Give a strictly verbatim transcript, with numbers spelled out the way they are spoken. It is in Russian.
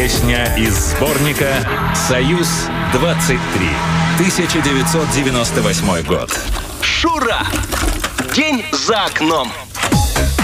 Песня из сборника «Союз-двадцать три», тысяча девятьсот девяносто восьмой год. Шура! День за окном.